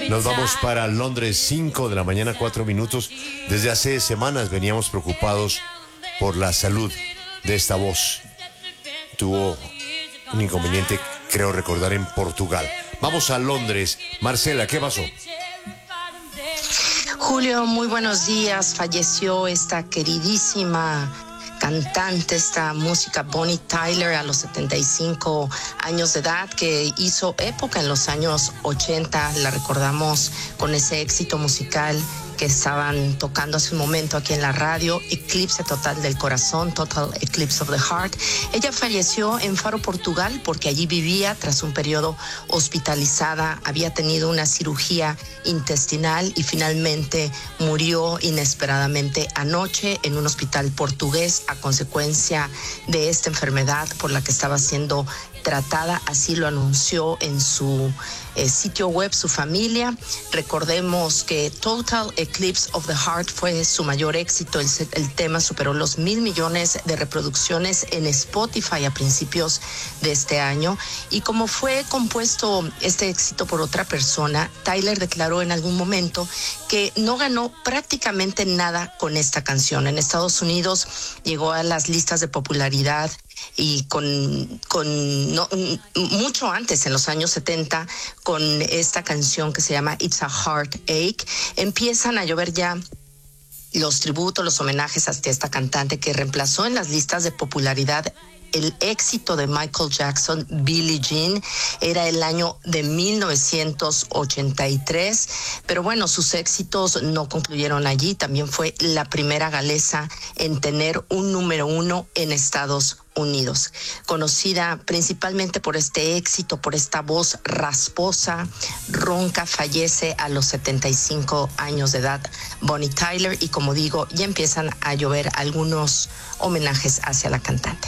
Nos vamos para Londres, 5 de la mañana, 4 minutos. Desde hace semanas veníamos preocupados por la salud de esta voz. Tuvo un inconveniente, creo recordar, en Portugal. Vamos a Londres. Marcela, ¿qué pasó? Julio, muy buenos días. Falleció esta queridísima cantante, esta música, Bonnie Tyler, a los 75 años de edad, que hizo época en los años 80. La recordamos con ese éxito musical que estaban tocando hace un momento aquí en la radio, Eclipse Total del Corazón, Total Eclipse of the Heart. Ella falleció en Faro, Portugal, porque allí vivía tras un periodo hospitalizada. Había tenido una cirugía intestinal y finalmente murió inesperadamente anoche en un hospital portugués a consecuencia de esta enfermedad por la que estaba siendo tratada. Así lo anunció en su sitio web su familia. Recordemos que Total Eclipse of the Heart fue su mayor éxito. El tema superó los 1,000 millones de reproducciones en Spotify a principios de este año. Y como fue compuesto este éxito por otra persona, Tyler declaró en algún momento que no ganó prácticamente nada con esta canción. En Estados Unidos llegó a las listas de popularidad y mucho antes, en los años 70, con esta canción que se llama It's a Heartache. Empiezan a llover ya los tributos, los homenajes hacia esta cantante que reemplazó en las listas de popularidad el éxito de Michael Jackson, Billie Jean. Era el año de 1983, pero bueno, sus éxitos no concluyeron allí. También fue la primera galesa en tener un número 1 en Estados Unidos. Conocida principalmente por este éxito, por esta voz rasposa, ronca, fallece a los 75 años de edad Bonnie Tyler, y como digo, ya empiezan a llover algunos homenajes hacia la cantante.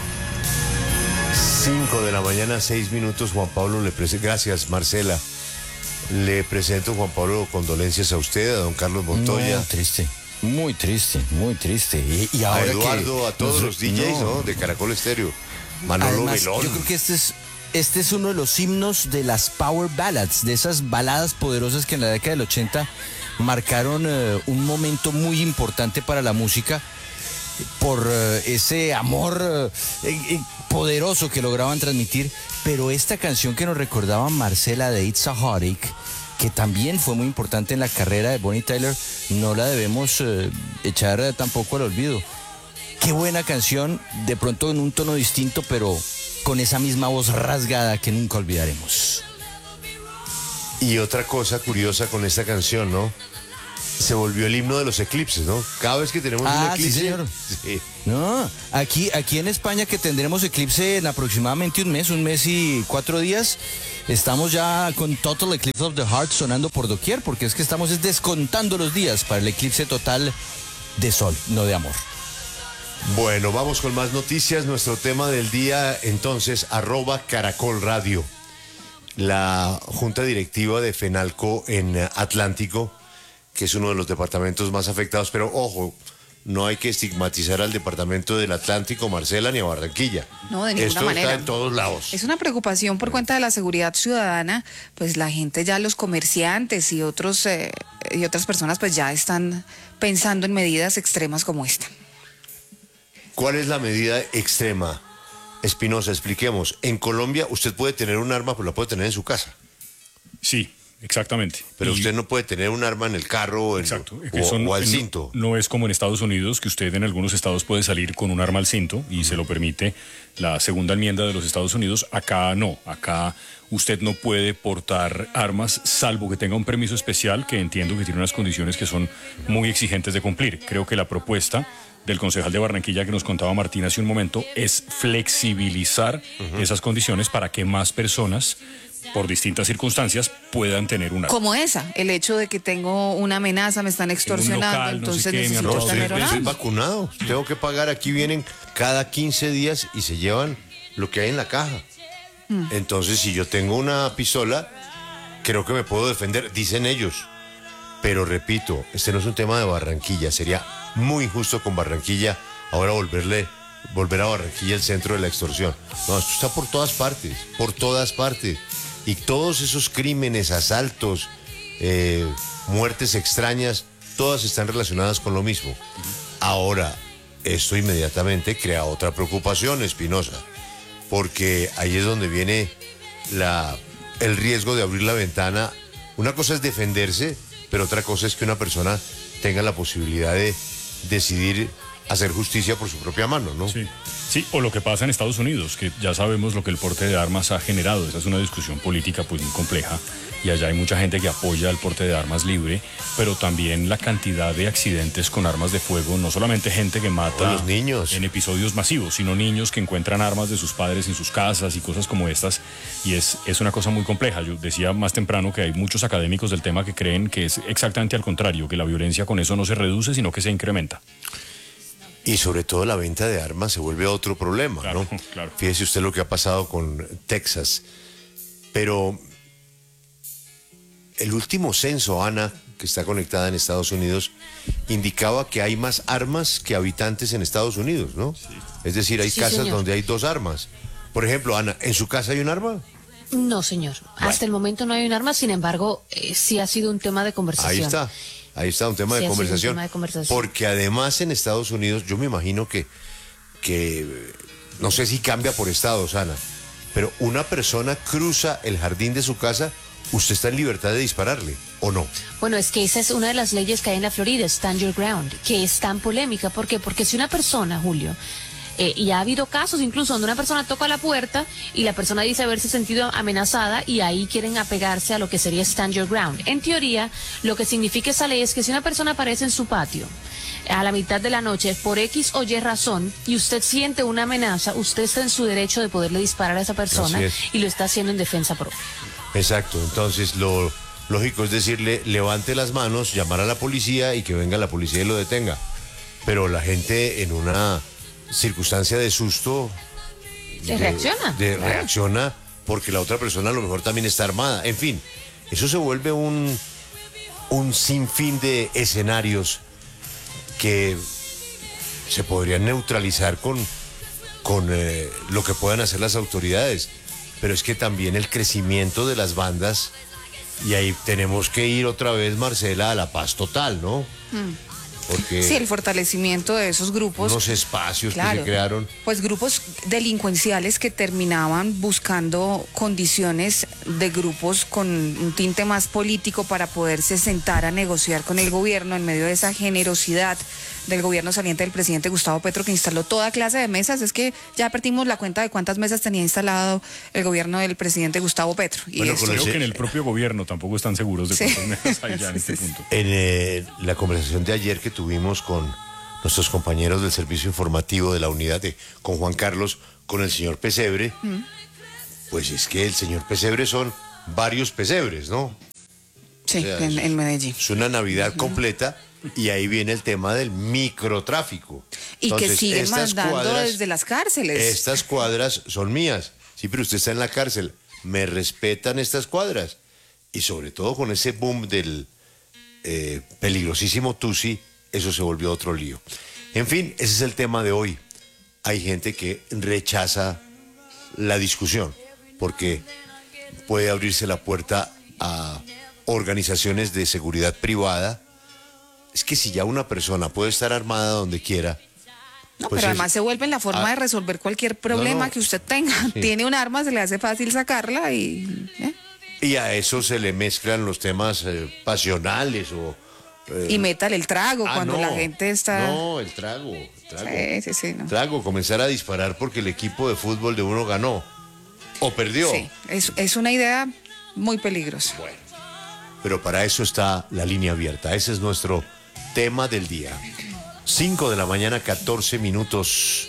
5 de la mañana, 6 minutos. Juan Pablo gracias, Marcela. Le presento, Juan Pablo, condolencias a usted, a don Carlos Montoya. No, triste. Muy triste, muy triste. Y ahora a Eduardo, a todos los DJs, ¿no? De Caracol Estéreo. Manolo Melón. Yo creo que este es uno de los himnos de las power ballads, de esas baladas poderosas que en la década del 80 marcaron un momento muy importante para la música por ese amor poderoso que lograban transmitir. Pero esta canción que nos recordaba Marcela, de It's a Heartache, que también fue muy importante en la carrera de Bonnie Tyler, no la debemos echar tampoco al olvido. Qué buena canción, de pronto en un tono distinto, pero con esa misma voz rasgada que nunca olvidaremos. Y otra cosa curiosa con esta canción, ¿no? Se volvió el himno de los eclipses, ¿no? Cada vez que tenemos un eclipse. Sí, señor. Sí. No, aquí en España, que tendremos eclipse en aproximadamente un mes y 4 días, estamos ya con Total Eclipse of the Heart sonando por doquier, porque es que estamos descontando los días para el eclipse total de sol, no de amor. Bueno, vamos con más noticias. Nuestro tema del día, entonces, @Caracol Radio. La Junta Directiva de FENALCO en Atlántico, que es uno de los departamentos más afectados, pero ojo, no hay que estigmatizar al departamento del Atlántico, Marcela, ni a Barranquilla. No, de ninguna manera. Está en todos lados. Es una preocupación por cuenta de la seguridad ciudadana. Pues la gente, ya los comerciantes y otras personas, pues ya están pensando en medidas extremas como esta. ¿Cuál es la medida extrema? Espinosa, expliquemos. En Colombia usted puede tener un arma, pero la puede tener en su casa. Sí, exactamente. Pero usted no puede tener un arma en el carro o al cinto. No es como en Estados Unidos, que usted en algunos estados puede salir con un arma al cinto y se lo permite la segunda enmienda de los Estados Unidos. Acá no, acá usted no puede portar armas salvo que tenga un permiso especial, que entiendo que tiene unas condiciones que son muy exigentes de cumplir. Creo que la propuesta del concejal de Barranquilla que nos contaba Martín hace un momento es flexibilizar esas condiciones para que más personas, por distintas circunstancias, puedan tener un arma. Como esa, el hecho de que tengo una amenaza, me están extorsionando, local, entonces no sé qué, necesito tener un Yo soy arma. vacunado, tengo que pagar, aquí vienen cada 15 días y se llevan lo que hay en la caja. Entonces, si yo tengo una pistola, creo que me puedo defender, dicen ellos. Pero repito, este no es un tema de Barranquilla, sería muy injusto con Barranquilla ahora volver a Barranquilla el centro de la extorsión. No, esto está por todas partes. Y todos esos crímenes, asaltos, muertes extrañas, todas están relacionadas con lo mismo. Ahora, esto inmediatamente crea otra preocupación, Espinosa, porque ahí es donde viene el riesgo de abrir la ventana. Una cosa es defenderse, pero otra cosa es que una persona tenga la posibilidad de decidir hacer justicia por su propia mano, ¿no? Sí. Sí, o lo que pasa en Estados Unidos, que ya sabemos lo que el porte de armas ha generado. Esa es una discusión política pues muy compleja y allá hay mucha gente que apoya el porte de armas libre, pero también la cantidad de accidentes con armas de fuego, no solamente gente que mata a los niños en episodios masivos, sino niños que encuentran armas de sus padres en sus casas y cosas como estas, y es una cosa muy compleja. Yo decía más temprano que hay muchos académicos del tema que creen que es exactamente al contrario, que la violencia con eso no se reduce, sino que se incrementa. Y sobre todo la venta de armas se vuelve otro problema, claro, ¿no? Claro. Fíjese usted lo que ha pasado con Texas. Pero el último censo, Ana, que está conectada en Estados Unidos, indicaba que hay más armas que habitantes en Estados Unidos, ¿no? Sí. Es decir, hay casas señor, donde hay 2 armas. Por ejemplo, Ana, ¿en su casa hay un arma? No, señor. Bueno. Hasta el momento no hay un arma, sin embargo, sí ha sido un tema de conversación. Ahí está, un tema de conversación. Porque además en Estados Unidos, yo me imagino que no sé si cambia por estados, Ana, pero una persona cruza el jardín de su casa, usted está en libertad de dispararle, ¿o no? Bueno, es que esa es una de las leyes que hay en la Florida, Stand Your Ground, que es tan polémica. ¿Por qué? Porque si una persona, Julio, y ha habido casos incluso donde una persona toca la puerta y la persona dice haberse sentido amenazada y ahí quieren apegarse a lo que sería Stand Your Ground. En teoría, lo que significa esa ley es que si una persona aparece en su patio a la mitad de la noche por X o Y razón y usted siente una amenaza, usted está en su derecho de poderle disparar a esa persona y lo está haciendo en defensa propia. Exacto, entonces lo lógico es decirle, levante las manos, llamar a la policía y que venga la policía y lo detenga. Pero la gente en una circunstancia de susto reacciona porque la otra persona a lo mejor también está armada. En fin, eso se vuelve un sinfín de escenarios que se podrían neutralizar con lo que puedan hacer las autoridades, pero es que también el crecimiento de las bandas, y ahí tenemos que ir otra vez, Marcela, a la paz total, ¿no? Porque sí, el fortalecimiento de esos grupos. Unos espacios que se crearon. Pues grupos delincuenciales que terminaban buscando condiciones de grupos con un tinte más político para poderse sentar a negociar con el gobierno en medio de esa generosidad del gobierno saliente del presidente Gustavo Petro, que instaló toda clase de mesas. Es que ya perdimos la cuenta de cuántas mesas tenía instalado el gobierno del presidente Gustavo Petro. Bueno, creo que en el propio gobierno tampoco están seguros de cuántas mesas hay ya en este punto. En la conversación de ayer que tuvimos con nuestros compañeros del servicio informativo de la unidad, con Juan Carlos, con el señor Pesebre, pues es que el señor Pesebre son varios pesebres, ¿no? Sí, o sea, en Medellín. Es una Navidad completa. Y ahí viene el tema del microtráfico. Y entonces, que siguen mandando desde las cárceles. Estas cuadras son mías. Sí, pero usted está en la cárcel. ¿Me respetan estas cuadras? Y sobre todo con ese boom del peligrosísimo Tusi, eso se volvió otro lío. En fin, ese es el tema de hoy. Hay gente que rechaza la discusión porque puede abrirse la puerta a organizaciones de seguridad privada. Es que si ya una persona puede estar armada donde quiera. No, pues pero además se vuelve la forma de resolver cualquier problema que usted tenga. Sí. Tiene un arma, se le hace fácil sacarla y... Y a eso se le mezclan los temas pasionales o... y métale el trago cuando la gente está... No, el trago. Sí, no. Trago, comenzar a disparar porque el equipo de fútbol de uno ganó o perdió. Sí, es una idea muy peligrosa. Bueno, pero para eso está la línea abierta. Ese es nuestro tema del día. 5 de la mañana, 14 minutos.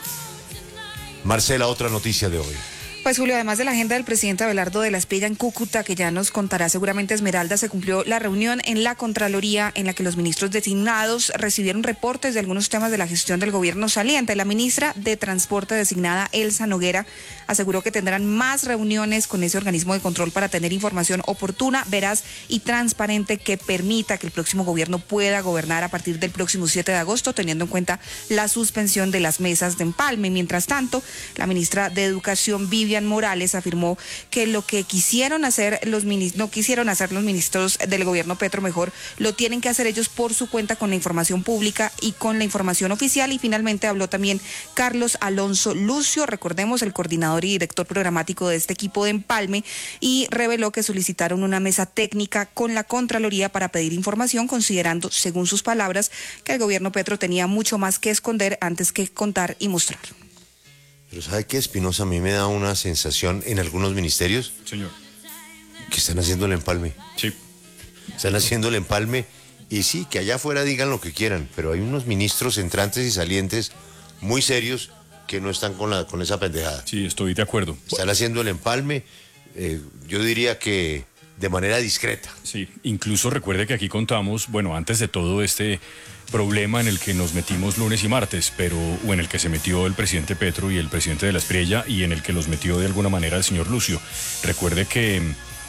Marcela, otra noticia de hoy. Pues Julio, además de la agenda del presidente Abelardo de la Espriella en Cúcuta, que ya nos contará seguramente Esmeralda, se cumplió la reunión en la Contraloría en la que los ministros designados recibieron reportes de algunos temas de la gestión del gobierno saliente. La ministra de Transporte designada, Elsa Noguera, aseguró que tendrán más reuniones con ese organismo de control para tener información oportuna, veraz y transparente que permita que el próximo gobierno pueda gobernar a partir del próximo 7 de agosto, teniendo en cuenta la suspensión de las mesas de empalme. Mientras tanto, la ministra de Educación, Vivian Vivian Morales, afirmó que lo que quisieron hacer no quisieron hacer los ministros del gobierno Petro, mejor lo tienen que hacer ellos por su cuenta con la información pública y con la información oficial. Y finalmente habló también Carlos Alonso Lucio, recordemos, el coordinador y director programático de este equipo de Empalme, y reveló que solicitaron una mesa técnica con la Contraloría para pedir información, considerando, según sus palabras, que el gobierno Petro tenía mucho más que esconder antes que contar y mostrar. Pero ¿sabe qué, Espinosa? A mí me da una sensación en algunos ministerios, señor, que están haciendo el empalme. Sí. Están haciendo el empalme y sí, que allá afuera digan lo que quieran, pero hay unos ministros entrantes y salientes muy serios que no están con esa pendejada. Sí, estoy de acuerdo. Están haciendo el empalme, yo diría que de manera discreta. Sí, incluso recuerde que aquí contamos, bueno, antes de todo este problema en el que nos metimos lunes y martes, o en el que se metió el presidente Petro y el presidente de la Espriella, y en el que los metió de alguna manera el señor Lucio. Recuerde que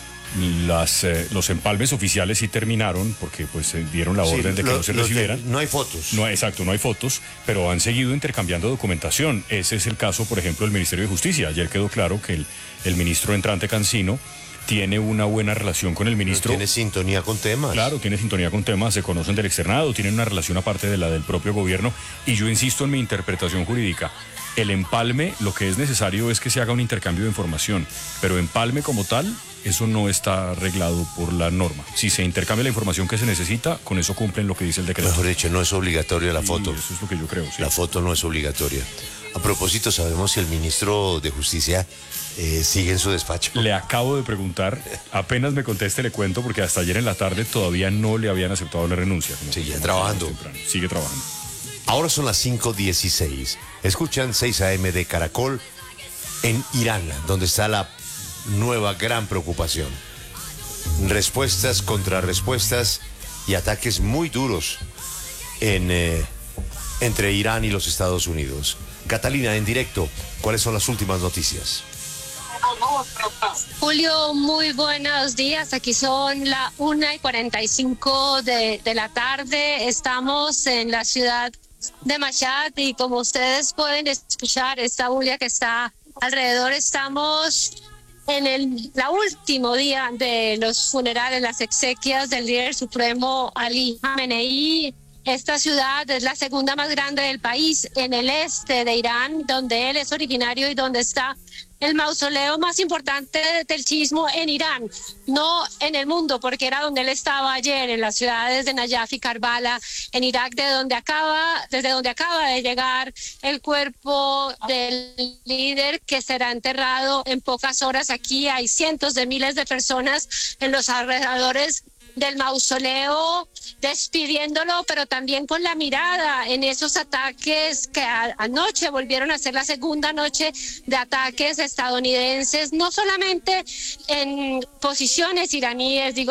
los empalmes oficiales sí terminaron porque pues dieron la orden de que no se recibieran. No hay fotos. No, exacto, no hay fotos, pero han seguido intercambiando documentación. Ese es el caso, por ejemplo, del Ministerio de Justicia. Ayer quedó claro que el ministro entrante Cancino tiene una buena relación con el ministro. Tiene sintonía con temas. Claro, tiene sintonía con temas, se conocen del externado, tienen una relación aparte de la del propio gobierno, y yo insisto en mi interpretación jurídica. El empalme, lo que es necesario es que se haga un intercambio de información, pero empalme como tal, eso no está arreglado por la norma. Si se intercambia la información que se necesita, con eso cumplen lo que dice el decreto. Mejor dicho, no es obligatoria la foto. Eso es lo que yo creo, sí. La foto no es obligatoria. A propósito, ¿sabemos si el ministro de Justicia sigue en su despacho? Le acabo de preguntar, apenas me conteste le cuento, porque hasta ayer en la tarde todavía no le habían aceptado la renuncia. Sigue trabajando. Sigue trabajando. Ahora son las 5:16. Escuchan 6 AM de Caracol en Irán, donde está la nueva gran preocupación. Respuestas, contrarrespuestas y ataques muy duros entre Irán y los Estados Unidos. Catalina, en directo, ¿cuáles son las últimas noticias? Julio, muy buenos días. Aquí son las 1:45 de la tarde. Estamos en la ciudad de Mashhad y como ustedes pueden escuchar esta bulla que está alrededor, estamos en el último día de los funerales, las exequias del líder supremo Ali Khamenei. Esta ciudad es la segunda más grande del país, en el este de Irán, donde él es originario y donde está el mausoleo más importante del chiismo en Irán, no en el mundo, porque era donde él estaba ayer, en las ciudades de Nayaf y Karbala, en Irak, desde donde acaba de llegar el cuerpo del líder, que será enterrado en pocas horas. Aquí hay cientos de miles de personas en los alrededores del mausoleo, despidiéndolo, pero también con la mirada en esos ataques que anoche volvieron a ser la segunda noche de ataques estadounidenses, no solamente en posiciones iraníes, digo,